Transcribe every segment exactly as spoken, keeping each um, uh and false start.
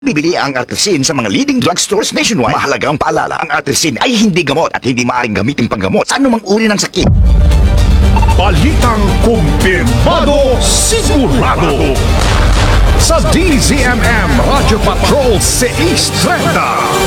Bibili ang Artesin sa mga leading drugstores nationwide. Mahalagang paalala, ang Artesin ay hindi gamot at hindi maaaring gamitin panggamot sa anumang uri ng sakit. Balitang kumpirmado, sigurado sa D Z M M Radio Patrol six thirty.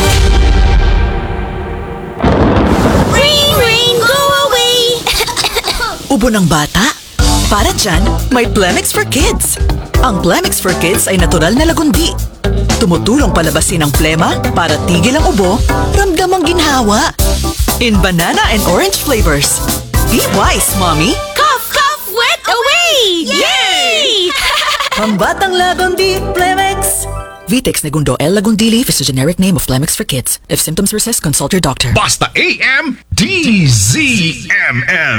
Rain, rain, go away! Ubo ng bata? Para dyan, may Plemix for Kids. Ang Plemix for Kids ay natural na lagundi. Tumutulong palabasin ang plema para tigil ang ubo, ramdam ang ginhawa. In banana and orange flavors. Be wise, Mommy! Cough, cough, wet away! Yay! Pambatang lagundi, Plemix! Vitex Negundo L. Lagundili is the generic name of Plemix for Kids. If symptoms persist, consult your doctor. Basta A M, D Z M M.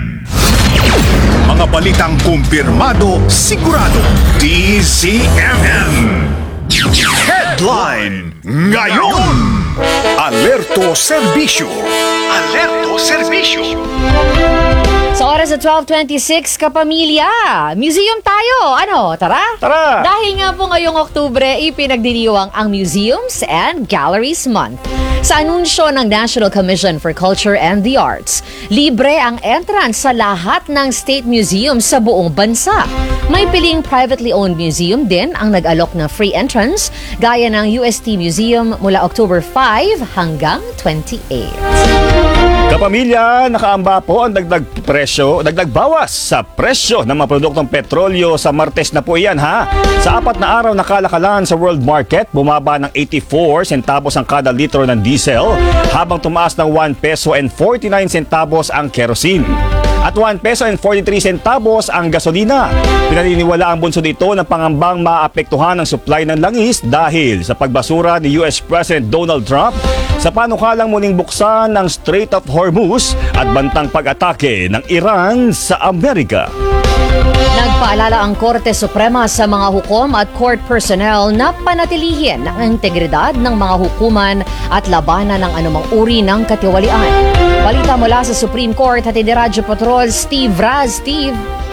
Mga balitang kumpirmado, sigurado, D Z M M. Headline ngayon. Alerto Serbisyo. Alerto Serbisyo. Sa oras at twelve twenty-six, kapamilya, museum tayo. Ano, tara? Tara! Dahil nga po ngayong Oktubre, ipinagdiriwang ang Museums and Galleries Month. Sa anunsyo ng National Commission for Culture and the Arts, libre ang entrance sa lahat ng state museums sa buong bansa. May piling privately owned museum din ang nag-alok na free entrance, gaya ng U S T Museum mula October five hanggang twenty-eight. Kapamilya, nakaamba po ang dagdag presyo, dagdag bawas sa presyo ng mga produktong petrolyo sa Martes na po iyan, ha. Sa apat na araw na kalakalan sa world market, bumaba ng eighty-four centavos ang kada litro ng diesel, habang tumaas ng one peso and forty-nine centavos ang kerosene. At one peso and forty-three centavos ang gasolina. Pinaniniwala ang bunso dito ng pangambang maapektuhan ng supply ng langis dahil sa pagbasura ni U S President Donald Trump sa panukalang muling buksan ng Strait of Hormuz at bantang pag-atake ng Iran sa Amerika. Nagpaalala ang Korte Suprema sa mga hukom at court personnel na panatilihin ang integridad ng mga hukuman at labanan ng anumang uri ng katiwalian. Balita mula sa Supreme Court, hatid ni Radyo Patrol, Steve Raz. Steve.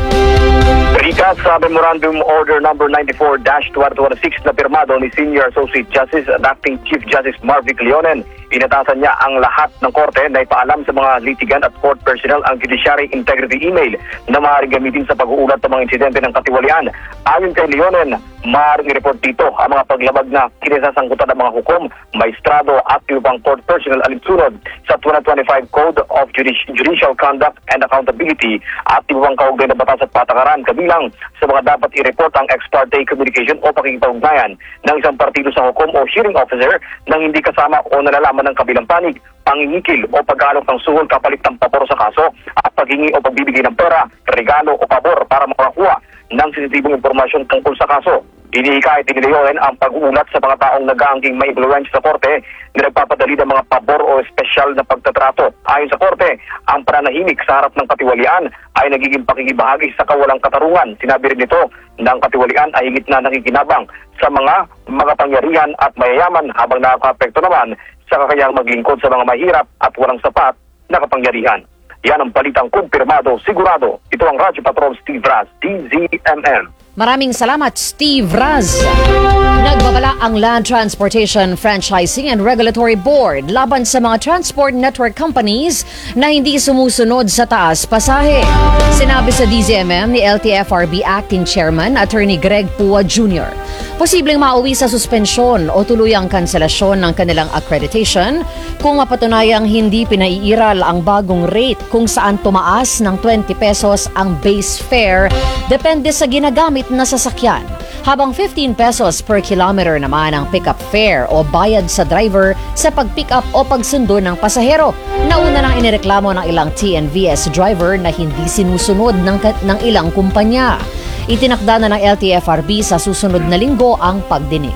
Recap sa Memorandum Order number ninety-four dash twenty twenty-six na pirmado ni Senior Associate Justice at Acting Chief Justice Marvic Leonen. Inatasan niya ang lahat ng korte na ipaalam sa mga litigan at court personnel ang judiciary integrity email na maaaring gamitin sa pag-uulat ng mga insidente ng katiwalian. Ayon kay Leonen, maaaring i-report dito ang mga paglabag na kinasasangkutan ng mga hukom, maestrado at ibang court personnel alinsunod sa twenty twenty-five Code of Judici- Judicial Conduct and Accountability at ibang kaugnay na batas at patakaran, kabilang sa mga dapat i-report ang ex parte communication o pakikipag-ugnayan ng isang partido sa hukom o hearing officer nang hindi kasama o nalalaman ng kabilang panig, pangingikil o pag-aalok ng suhol kapalit ng pabor sa kaso at paghingi o pagbibigay ng pera, regalo o pabor para makakuha ng sensitibong impormasyon tungkol sa kaso. Inihikayat ni Leonen ang pag-uulat sa mga taong nag-aangking may influence sa korte na nagpapadali ng mga pabor o espesyal na pagtatrato. Ayon sa korte, ang pananahimik sa harap ng katiwalian ay nagiging pakikibahagi sa kawalang katarungan. Sinabi rin nito na ang katiwalian ay higit na nakikinabang sa mga makapangyarihan at mayayaman habang nakaka-apekto naman sa kakayang maglingkod sa mga mahirap at walang sapat na kapangyarihan. Yan ang balitang kumpirmado, sigurado. Ito ang Radyo Patrol, Steve Raz, D Z M M. Maraming salamat, Steve Raz. Nagbabala ang Land Transportation Franchising and Regulatory Board laban sa mga transport network companies na hindi sumusunod sa taas pasahe. Sinabi sa D Z M M ni L T F R B Acting Chairman Attorney Greg Pua Junior Posibleng mauwi sa suspensyon o tuluyang kanselasyon ng kanilang accreditation kung mapatunayang hindi pinaiiral ang bagong rate kung saan tumaas ng twenty pesos ang base fare depende sa ginagamit na sasakyan, habang fifteen pesos per kilometer naman ang pick-up fare o bayad sa driver sa pag-pick up o pagsundo ng pasahero. Nauna nang inireklamo ng ilang T N V S driver na hindi sinusunod ng, ng ilang kumpanya. Itinakda na ng L T F R B sa susunod na linggo ang pagdinig.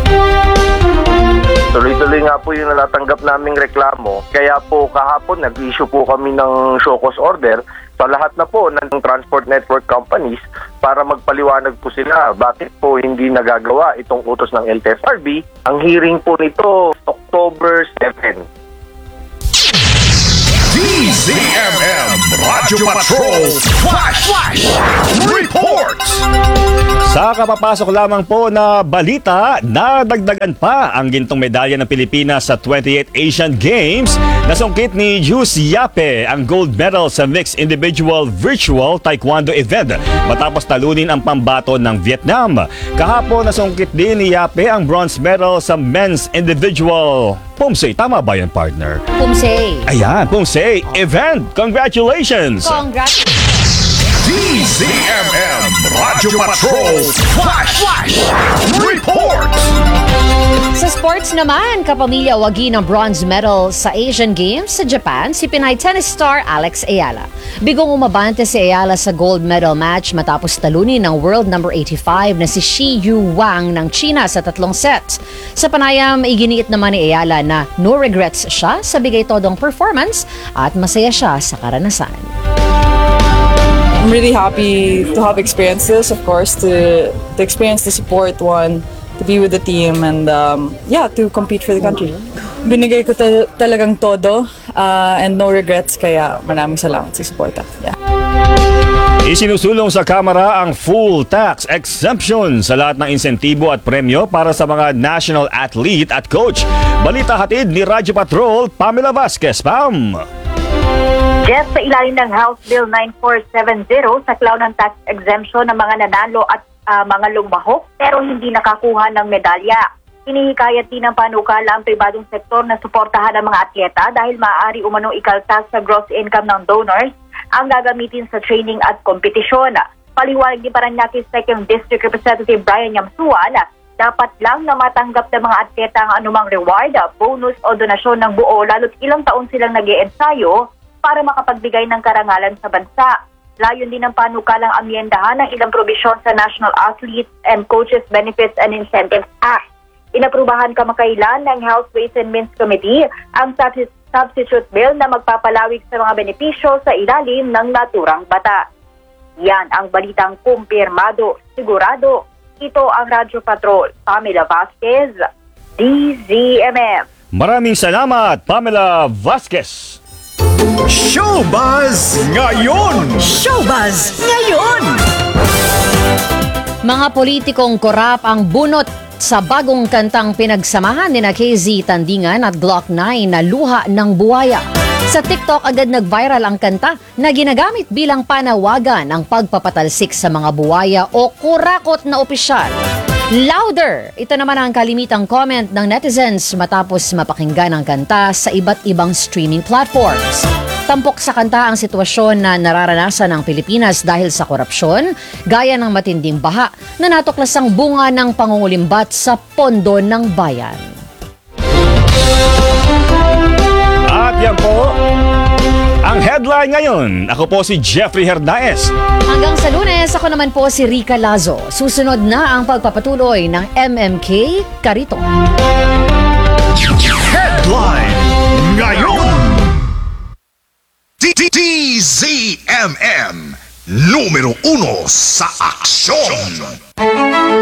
Tuloy-tuloy nga po yung nalatanggap naming reklamo. Kaya po kahapon nag-issue po kami ng show cause order sa lahat na po ng transport network companies para magpaliwanag po sila bakit po hindi nagagawa itong utos ng L T F R B. Ang hearing po nito October seventh. D Z Z M M Radyo Patrol Flash Flash Report. Sa kapapasok lamang po na balita, nadagdagan pa ang gintong medalya ng Pilipinas sa twenty-eighth Asian Games. Nasungkit ni Jus Yape ang gold medal sa mixed individual virtual taekwondo event matapos talunin ang pambato ng Vietnam. Kahapon nasungkit din ni Yape ang bronze medal sa men's individual Pumse. Tama ba yan, partner? Pumse. Ayan, Pumse event. Congratulations! Congrats. D Z M M Radyo Patrol Flash Flash Report. Sa sports naman, kapamilya wagi ng bronze medal sa Asian Games sa Japan si Pinay tennis star Alex Ayala. Bigong umabante si Ayala sa gold medal match matapos talunin ng world number eighty-five na si Shi Yu Wang ng China sa tatlong sets. Sa panayam, iginiit naman ni Ayala na no regrets siya sa bigay-todong performance at masaya siya sa karanasan. I'm really happy to have experienced this, of course, to, to experience the support one, to be with the team, and um, yeah, to compete for the country. Binigay ko ta- talagang todo uh, and no regrets, kaya maraming salamat sa suporta. Yeah. Isinusulong sa Kamara ang full tax exemption sa lahat ng insentibo at premyo para sa mga national athlete at coach. Balita hatid ni Radyo Patrol, Pamela Vasquez. Pam! Yes, sa ilalim ng House Bill nine four seven zero, saklaw ng tax exemption ng mga nanalo at uh, mga lumahok pero hindi nakakuha ng medalya. Hinihikayat din ng panukala ang pribadong sektor na suportahan ang mga atleta dahil maaari umanong ikaltas sa gross income ng donors ang gagamitin sa training at kompetisyon. Paliwanag ni Parañaque second District Representative Brian Yamsuan, dapat lang na matanggap ng mga atleta ang anumang reward, bonus o donasyon ng buo lalo't ilang taon silang nag-iensayo para makapagbigay ng karangalan sa bansa. Layon din ng panukalang amyendahan ng ilang probisyon sa National Athletes and Coaches Benefits and Incentives Act. Inaprubahan kamakailan ng House Ways and Means Committee ang substitute bill na magpapalawig sa mga benepisyo sa ilalim ng naturang batas. Yan ang balitang kumpirmado, sigurado. Ito ang Radyo Patrol. Pamela Vasquez, D Z M M. Maraming salamat, Pamela Vasquez. Showbuzz ngayon. Showbuzz ngayon! Mga politikong korap ang bunot sa bagong kantang pinagsamahan ni na K Z Tandingan at Glock nine na Luha ng Buhaya. Sa TikTok agad nag-viral ang kanta na ginagamit bilang panawagan ang pagpapatalsik sa mga buwaya o kurakot na opisyal. Louder! Ito naman ang kalimitang comment ng netizens matapos mapakinggan ang kanta sa iba't ibang streaming platforms. Tampok sa kanta ang sitwasyon na nararanasan ng Pilipinas dahil sa korupsyon, gaya ng matinding baha na natuklasang bunga ng pangungulimbat sa pondo ng bayan. At yan po ang headline ngayon. Ako po si Jeffrey Hernaez. Hanggang sa Lunes, ako naman po si Rica Lazo. Susunod na ang pagpapatuloy ng M M K Karito. Headline ngayon. D Z M M numero uno sa aksyon.